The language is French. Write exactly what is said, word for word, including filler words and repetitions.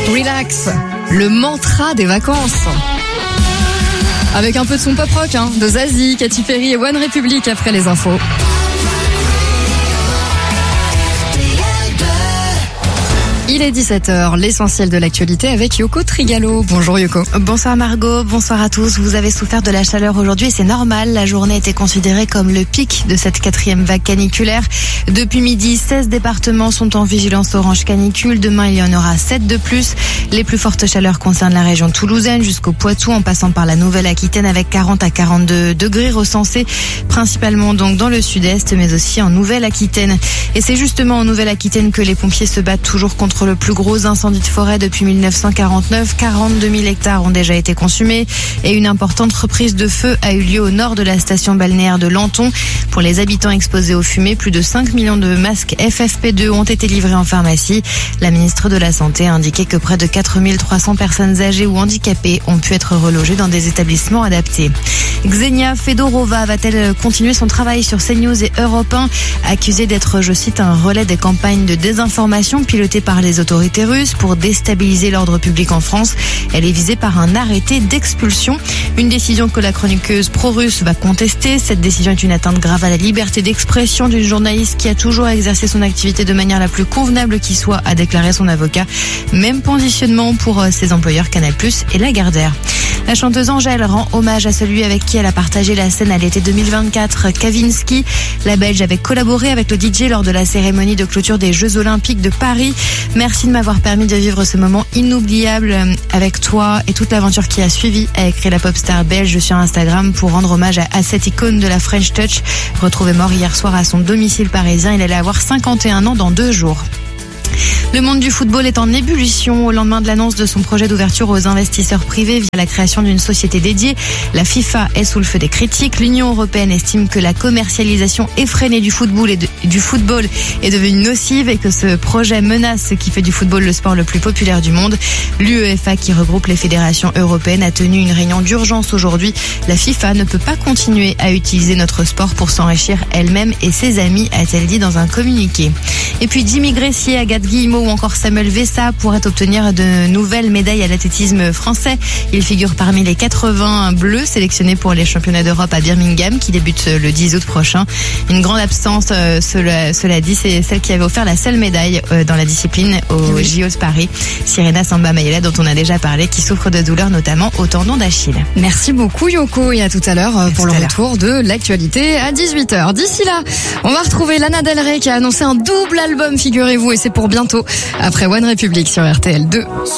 Relax, le mantra des vacances. Avec un peu de son pop rock, hein, de Zazie, Katy Perry et One Republic après les infos. Il est dix-sept heures, l'essentiel de l'actualité avec Yoko Trigalo. Bonjour Yoko. Bonsoir Margot, bonsoir à tous. Vous avez souffert de la chaleur aujourd'hui et c'est normal. La journée était considérée comme le pic de cette quatrième vague caniculaire. Depuis midi, seize départements sont en vigilance orange canicule. Demain, il y en aura sept de plus. Les plus fortes chaleurs concernent la région toulousaine jusqu'au Poitou en passant par la Nouvelle-Aquitaine avec quarante à quarante-deux degrés recensés, principalement donc dans le sud-est mais aussi en Nouvelle-Aquitaine. Et c'est justement en Nouvelle-Aquitaine que les pompiers se battent toujours contre le plus gros incendie de forêt depuis mille neuf cent quarante-neuf. quarante-deux mille hectares ont déjà été consumés et une importante reprise de feu a eu lieu au nord de la station balnéaire de Lanton. Pour les habitants exposés aux fumées, plus de cinq millions de masques F F P deux ont été livrés en pharmacie. La ministre de la Santé a indiqué que près de quatre mille trois cents personnes âgées ou handicapées ont pu être relogées dans des établissements adaptés. Xenia Fedorova va-t-elle continuer son travail sur CNews et Europe un, accusée d'être, je cite, un relais des campagnes de désinformation pilotées par les autorités russes pour déstabiliser l'ordre public en France? Elle est visée par un arrêté d'expulsion. Une décision que la chroniqueuse pro-russe va contester. Cette décision est une atteinte grave à la liberté d'expression d'une journaliste qui a toujours exercé son activité de manière la plus convenable qui soit, a déclaré son avocat. Même positionnement pour ses employeurs Canal plus et Lagardère. La chanteuse Angèle rend hommage à celui avec qui elle a partagé la scène à l'été deux mille vingt-quatre, Kavinsky. La Belge avait collaboré avec le D J lors de la cérémonie de clôture des Jeux Olympiques de Paris. Merci de m'avoir permis de vivre ce moment inoubliable avec toi et toute l'aventure qui a suivi, a écrit la pop star belge sur Instagram pour rendre hommage à, à cette icône de la French Touch. Retrouvé mort hier soir à son domicile parisien, il allait avoir cinquante et un ans dans deux jours. Le monde du football est en ébullition au lendemain de l'annonce de son projet d'ouverture aux investisseurs privés via la création d'une société dédiée. La FIFA est sous le feu des critiques. L'Union européenne estime que la commercialisation effrénée du football et de, du football est devenue nocive et que ce projet menace ce qui fait du football le sport le plus populaire du monde. L'UEFA, qui regroupe les fédérations européennes, a tenu une réunion d'urgence aujourd'hui. La FIFA ne peut pas continuer à utiliser notre sport pour s'enrichir elle-même et ses amis, a-t-elle dit dans un communiqué. Et puis Jimmy Gressier, Agathe Guillemot ou encore Samuel Vessa pourraient obtenir de nouvelles médailles à l'athlétisme français. Ils figurent parmi les quatre-vingts bleus sélectionnés pour les championnats d'Europe à Birmingham qui débutent le dix août prochain. Une grande absence, euh, cela, cela dit, c'est celle qui avait offert la seule médaille euh, dans la discipline au oui. J O de Paris. Sirena Samba Mayela, dont on a déjà parlé, qui souffre de douleurs notamment au tendon d'Achille. Merci beaucoup Yoko et à tout à l'heure pour le retour de l'actualité à dix-huit heures. D'ici là, on va retrouver Lana Del Rey qui a annoncé un double album, figurez-vous, et c'est pour bientôt, après One Republic sur R T L deux.